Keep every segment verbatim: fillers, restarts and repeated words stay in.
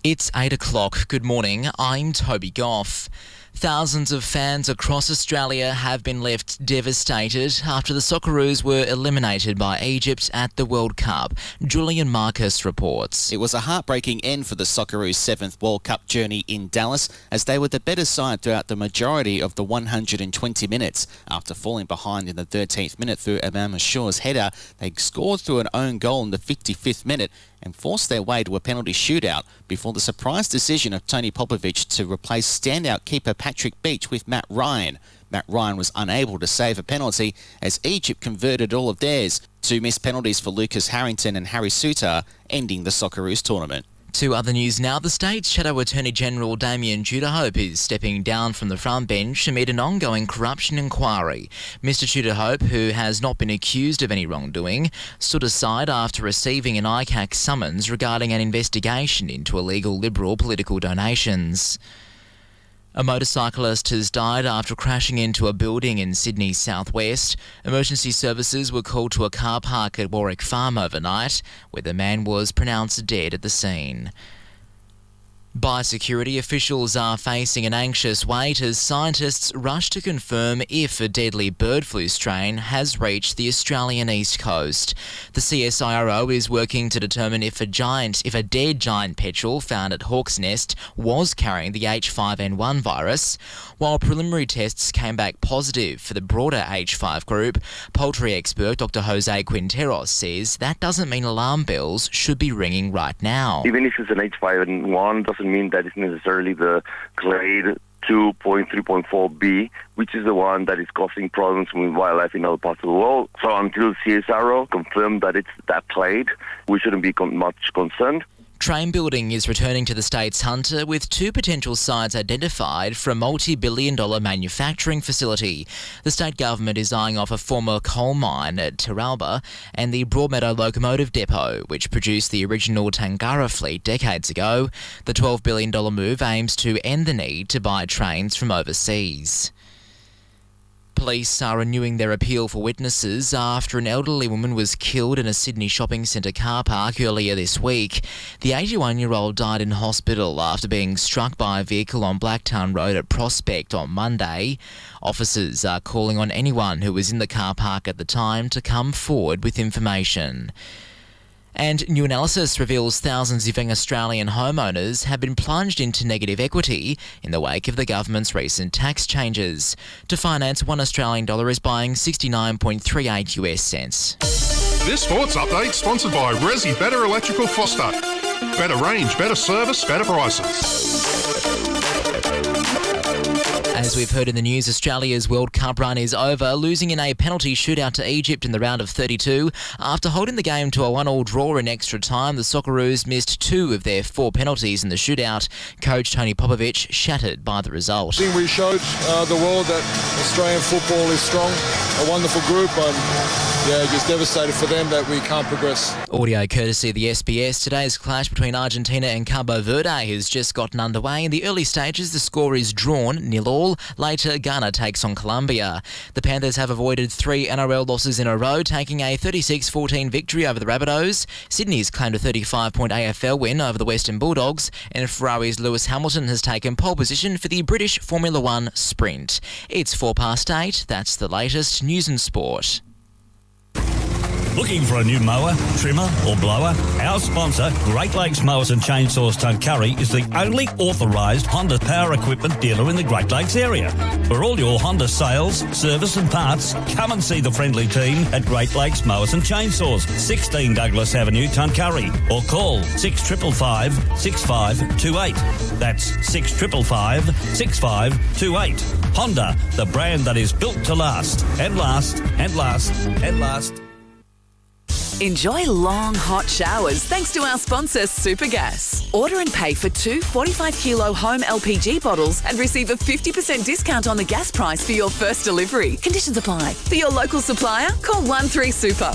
It's eight o'clock. Good morning. I'm Toby Goff. Thousands of fans across Australia have been left devastated after the Socceroos were eliminated by Egypt at the World Cup. Julian Marcus reports. It was a heartbreaking end for the Socceroos' seventh World Cup journey in Dallas, as they were the better side throughout the majority of the one hundred twenty minutes. After falling behind in the thirteenth minute through Imam Ashur's header, they scored through an own goal in the fifty-fifth minute and forced their way to a penalty shootout before the surprise decision of Tony Popovic to replace standout keeper Patrick Beach with Matt Ryan. Matt Ryan was unable to save a penalty as Egypt converted all of theirs. Two missed penalties for Lucas Harrington and Harry Souttar, ending the Socceroos tournament. To other news now, the state's Shadow Attorney General Damien Tudor-Hope is stepping down from the front bench amid an ongoing corruption inquiry. Mister Tudor-Hope, who has not been accused of any wrongdoing, stood aside after receiving an I C A C summons regarding an investigation into illegal Liberal political donations. A motorcyclist has died after crashing into a building in Sydney's southwest. Emergency services were called to a car park at Warwick Farm overnight, where the man was pronounced dead at the scene. Biosecurity officials are facing an anxious wait as scientists rush to confirm if a deadly bird flu strain has reached the Australian east coast. The C S I R O is working to determine if a giant, if a dead giant petrel found at Hawk's Nest was carrying the H five N one virus. While preliminary tests came back positive for the broader H five group, poultry expert Doctor Jose Quinteros says that doesn't mean alarm bells should be ringing right now. Even if it's an H five N one, doesn't mean that it's necessarily the clade two point three point four B, which is the one that is causing problems with wildlife in other parts of the world. So until C S I R O confirmed that it's that clade, we shouldn't be con- much concerned. Train building is returning to the state's Hunter with two potential sites identified for a multi-billion dollar manufacturing facility. The state government is eyeing off a former coal mine at Terralba and the Broadmeadow Locomotive Depot, which produced the original Tangara fleet decades ago. The twelve billion dollars move aims to end the need to buy trains from overseas. Police are renewing their appeal for witnesses after an elderly woman was killed in a Sydney shopping centre car park earlier this week. The eighty-one-year-old died in hospital after being struck by a vehicle on Blacktown Road at Prospect on Monday. Officers are calling on anyone who was in the car park at the time to come forward with information. And new analysis reveals thousands of young Australian homeowners have been plunged into negative equity in the wake of the government's recent tax changes. To finance, one Australian dollar is buying sixty-nine point three eight US cents. This sports update sponsored by Resi Better Electrical Foster. Better range, better service, better prices. As we've heard in the news, Australia's World Cup run is over, losing in a penalty shootout to Egypt in the round of thirty-two. After holding the game to a one-all draw in extra time, the Socceroos missed two of their four penalties in the shootout. Coach Tony Popovic shattered by the result. I think we showed uh, the world that Australian football is strong, a wonderful group, and yeah, just devastated for them that we can't progress. Audio courtesy of the S B S. Today's clash between Argentina and Cabo Verde has just gotten underway. In the early stages, the score is drawn nil all. Later, Ghana takes on Colombia. The Panthers have avoided three N R L losses in a row, taking a thirty-six fourteen victory over the Rabbitohs. Sydney's claimed a thirty-five point A F L win over the Western Bulldogs, and Ferrari's Lewis Hamilton has taken pole position for the British Formula One Sprint. It's four past eight. That's the latest news and sport. Looking for a new mower, trimmer or blower? Our sponsor, Great Lakes Mowers and Chainsaws Tuncurry, is the only authorised Honda power equipment dealer in the Great Lakes area. For all your Honda sales, service and parts, come and see the friendly team at Great Lakes Mowers and Chainsaws, sixteen Douglas Avenue, Tuncurry, or call six five five, six five two eight. That's six five five, six five two eight. Honda, the brand that is built to last, and last, and last, and last. Enjoy long, hot showers thanks to our sponsor, Supergas. Order and pay for two forty-five kilo home L P G bottles and receive a fifty percent discount on the gas price for your first delivery. Conditions apply. For your local supplier, call one three super.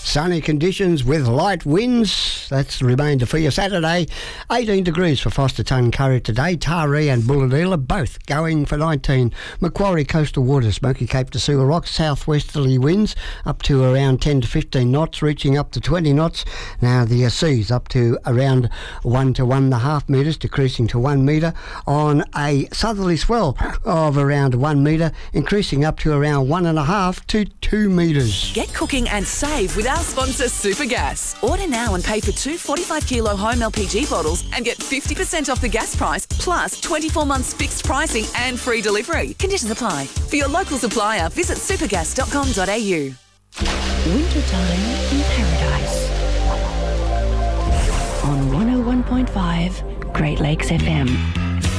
Sunny conditions with light winds. That's the remainder for your Saturday. eighteen degrees for Foster Tuncurry today. Taree and Bulladila both going for nineteen. Macquarie coastal waters, Smoky Cape to Seal Rock, southwesterly winds up to around ten to fifteen knots, reaching up to twenty knots. Now the seas up to around one to one and a half metres, decreasing to one metre. On a southerly swell of around one metre, increasing up to around one and a half to two metres. Get cooking and save with our sponsor Supergas. Order now and pay for two forty-five kilo home L P G bottles and get fifty percent off the gas price, plus twenty-four months fixed pricing and free delivery. Conditions apply. For your local supplier, visit supergas dot com dot a u. Wintertime in Paradise. On one oh one point five Great Lakes F M.